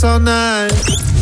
so nice.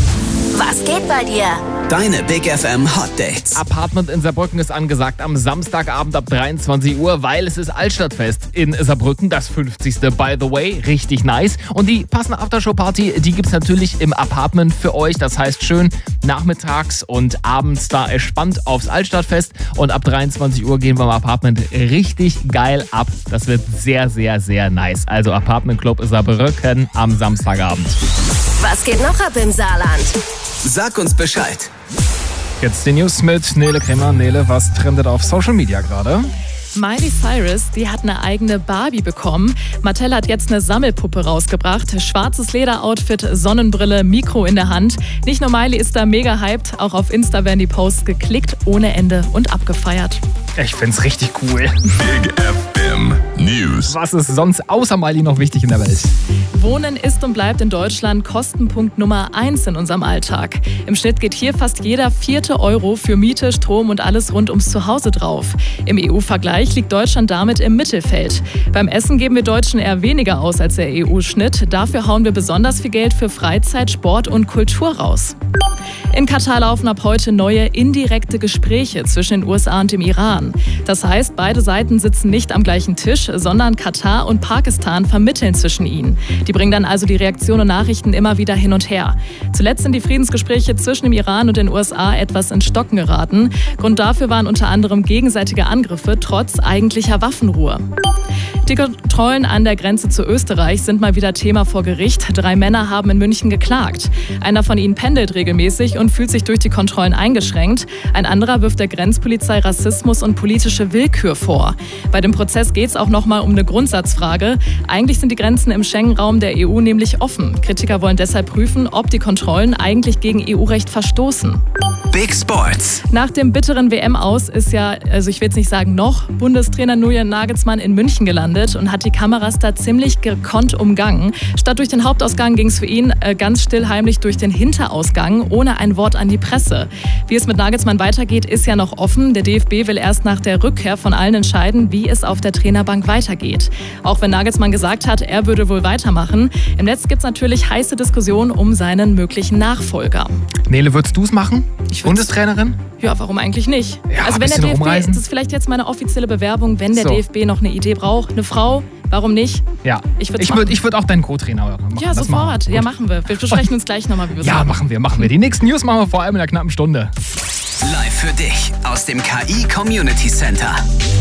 Was geht bei dir? Deine Big FM Hot Dates. Apartment in Saarbrücken ist angesagt am Samstagabend ab 23 Uhr, weil es ist Altstadtfest in Saarbrücken, das 50. By the way, richtig nice. Und die passende Aftershow-Party, die gibt's natürlich im Apartment für euch. Das heißt schön nachmittags und abends da entspannt aufs Altstadtfest. Und ab 23 Uhr gehen wir im Apartment richtig geil ab. Das wird sehr, sehr, sehr nice. Also Apartment Club Saarbrücken am Samstagabend. Was geht noch ab im Saarland? Sag uns Bescheid. Jetzt die News mit Nele Kremer. Nele, was trendet auf Social Media gerade? Miley Cyrus, die hat eine eigene Barbie bekommen. Mattel hat jetzt eine Sammelpuppe rausgebracht. Schwarzes Lederoutfit, Sonnenbrille, Mikro in der Hand. Nicht nur Miley ist da mega hyped, auch auf Insta werden die Posts geklickt, ohne Ende und abgefeiert. Ich find's richtig cool. Big FM News. Was ist sonst außer Miley noch wichtig in der Welt? Wohnen ist und bleibt in Deutschland Kostenpunkt Nummer 1 in unserem Alltag. Im Schnitt geht hier fast jeder 4. Euro für Miete, Strom und alles rund ums Zuhause drauf. Im EU-Vergleich liegt Deutschland damit im Mittelfeld. Beim Essen geben wir Deutschen eher weniger aus als der EU-Schnitt. Dafür hauen wir besonders viel Geld für Freizeit, Sport und Kultur raus. In Katar laufen ab heute neue indirekte Gespräche zwischen den USA und dem Iran. Das heißt, beide Seiten sitzen nicht am gleichen Tisch, sondern Katar und Pakistan vermitteln zwischen ihnen. Die bringen dann also die Reaktionen und Nachrichten immer wieder hin und her. Zuletzt sind die Friedensgespräche zwischen dem Iran und den USA etwas ins Stocken geraten. Grund dafür waren unter anderem gegenseitige Angriffe trotz eigentlicher Waffenruhe. Die Kontrollen an der Grenze zu Österreich sind mal wieder Thema vor Gericht. 3 Männer haben in München geklagt. Einer von ihnen pendelt regelmäßig und fühlt sich durch die Kontrollen eingeschränkt. Ein anderer wirft der Grenzpolizei Rassismus und politische Willkür vor. Bei dem Prozess geht es auch nochmal um eine Grundsatzfrage. Eigentlich sind die Grenzen im Schengen-Raum der EU nämlich offen. Kritiker wollen deshalb prüfen, ob die Kontrollen eigentlich gegen EU-Recht verstoßen. Big Sports. Nach dem bitteren WM-Aus ist ja, also ich will jetzt nicht sagen noch, Bundestrainer Julian Nagelsmann in München gelandet und hat die Kameras da ziemlich gekonnt umgangen. Statt durch den Hauptausgang ging es für ihn ganz still heimlich durch den Hinterausgang, ohne ein Wort an die Presse. Wie es mit Nagelsmann weitergeht, ist ja noch offen. Der DFB will erst nach der Rückkehr von allen entscheiden, wie es auf der Trainerbank weitergeht. Auch wenn Nagelsmann gesagt hat, er würde wohl weitermachen. Im Netz gibt es natürlich heiße Diskussionen um seinen möglichen Nachfolger. Nele, würdest du es machen? Bundestrainerin? Ja, warum eigentlich nicht? Ja, also wenn der DFB, rumreisen. das ist vielleicht jetzt meine offizielle Bewerbung, wenn der DFB noch eine Idee braucht, eine Frau, warum nicht? Ja, ich würd auch deinen Co-Trainer machen. Ja, sofort. Ja, machen wir. Wir besprechen uns gleich nochmal, wie wir es machen. Ja, machen wir. Die nächsten News machen wir vor allem in einer knappen Stunde. Live für dich aus dem KI Community Center.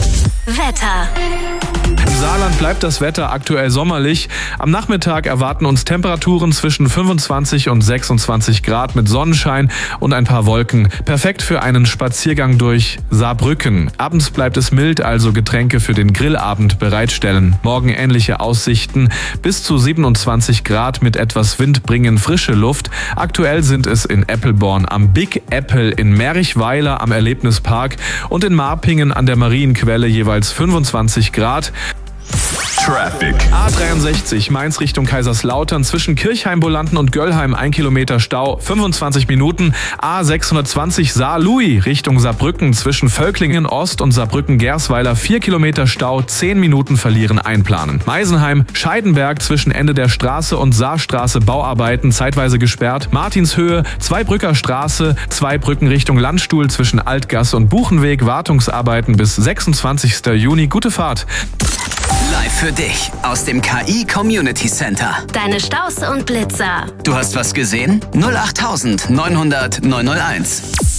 Wetter. Im Saarland bleibt das Wetter aktuell sommerlich. Am Nachmittag erwarten uns Temperaturen zwischen 25 und 26 Grad mit Sonnenschein und ein paar Wolken. Perfekt für einen Spaziergang durch Saarbrücken. Abends bleibt es mild, also Getränke für den Grillabend bereitstellen. Morgen ähnliche Aussichten. Bis zu 27 Grad mit etwas Wind bringen frische Luft. Aktuell sind es in Eppelborn am Big Apple, in Merichweiler am Erlebnispark und in Marpingen an der Marienquelle jeweils 25 Grad. Traffic. A63 Mainz Richtung Kaiserslautern zwischen Kirchheim-Bolanden und Göllheim 1 Kilometer Stau, 25 Minuten. A620 Saar-Louis Richtung Saarbrücken zwischen Völklingen Ost und Saarbrücken-Gersweiler 4 Kilometer Stau, 10 Minuten verlieren einplanen. Meisenheim Scheidenberg zwischen Ende der Straße und Saarstraße Bauarbeiten zeitweise gesperrt. Martinshöhe Zweibrücker Straße, Zweibrücken Richtung Landstuhl zwischen Altgasse und Buchenweg Wartungsarbeiten bis 26. Juni. Gute Fahrt. Live für dich aus dem KI Community Center. Deine Staus und Blitzer. Du hast was gesehen? 08900 901.